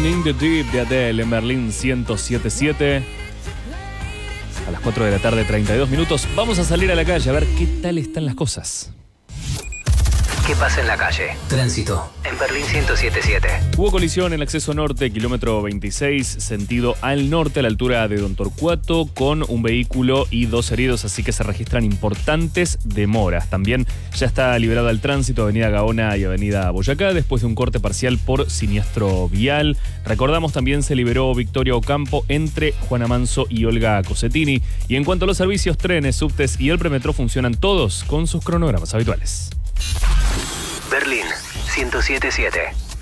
Rolling in the Deep de Adele en Berlín 107.7. A las 4 de la tarde, 32 minutos. Vamos a salir a la calle a ver qué tal están las cosas. ¿Qué pasa en la calle? Tránsito en Berlín 107.7. Hubo colisión en el acceso norte, kilómetro 26, sentido al norte, a la altura de Don Torcuato, con un vehículo y 2 heridos, así que se registran importantes demoras. También ya está liberado el tránsito, avenida Gaona y avenida Boyacá, después de un corte parcial por siniestro vial. Recordamos, también se liberó Victoria Ocampo entre Juana Manso y Olga Cosetini. Y en cuanto a los servicios, trenes, subtes y el premetro funcionan todos con sus cronogramas habituales. Berlín 107.7.